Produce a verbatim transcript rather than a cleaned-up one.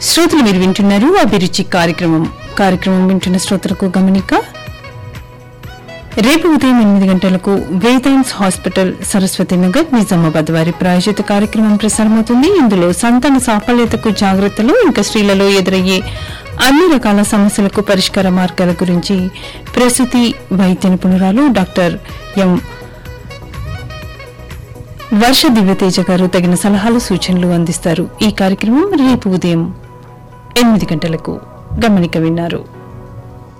శ్రోతలు మీరు వింటున్నారు అభిరుచి కార్యక్రమం కార్యక్రమం వింటున్న శ్రోతలకు గమనిక. రేపు ఉదయం ఎనిమిది గంటలకు వేదాంత్ హాస్పిటల్ సరస్వతి నగర్ నిజామాబాద్ వారి ప్రాయోజిత కార్యక్రమం ప్రసారమవుతుంది. ఇందులో సంతాన సాఫల్యతకు జాగ్రత్తలు, ఇంకా స్త్రీలలో ఎదురయ్యే అన్ని రకాల సమస్యలకు పరిష్కార మార్గాల గురించి ప్రసూతి వైద్య నిపుణురాలు డాక్టర్ ఎం వర్ష దివ్యతేజ గారు తగిన సలహాలు సూచనలు అందిస్తారు. ఈ కార్యక్రమం రేపు ఉదయం ఎనిమిది గంటలకు గమనిక విన్నారు.